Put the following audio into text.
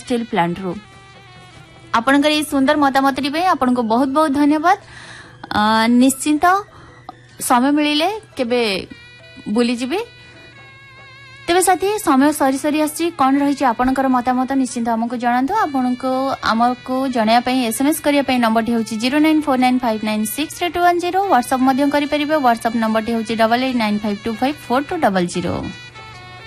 Steel plant रू आपनकर ये सुंदर मतामत आपन को बहुत बहुत धन्यवाद। निश्चिंत समय मिलिले केबे बुली जिबे। तेबे साथी समय सरी सरी आसी कौन रही आपनकर मतामत निश्चिंत हमको जणांतु। आपनको हमको जणाया पई एसएमएस करिया पई नंबर टी होची 09495963210। व्हाट्सएप मध्यम करि परिबे। व्हाट्सएप नंबर टी होची 8895254200।